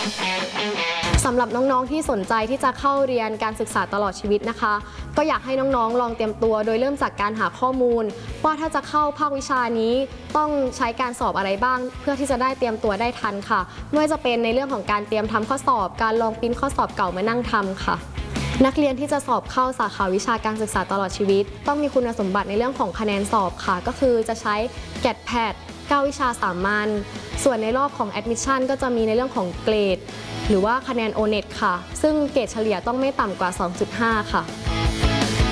สำหรับน้องๆที่สนใจที่จะเข้าเรียนการศึกษาตลอดชีวิตนะคะก็อยากให้น้องๆลองเตรียมตัวโดยเริ่มจากการหาข้อมูลว่าถ้าจะเข้าภาควิชานี้ต้องใช้การสอบอะไรบ้างเพื่อที่จะได้เตรียมตัวได้ทันค่ะไม่ว่าจะเป็นในเรื่องของการเตรียมทำข้อสอบการลองปริ้นข้อสอบเก่ามานั่งทำค่ะนักเรียนที่จะสอบเข้าสาขาวิชาการศึกษาตลอดชีวิตต้องมีคุณสมบัติในเรื่องของคะแนนสอบค่ะก็คือจะใช้ GAT-PAT 9 วิชาสามัญส่วนในรอบของ Admission ก็จะมีในเรื่องของเกรดหรือว่าคะแนน O-NET ค่ะซึ่งเกรดเฉลี่ยต้องไม่ต่ำกว่า 2.5 ค่ะ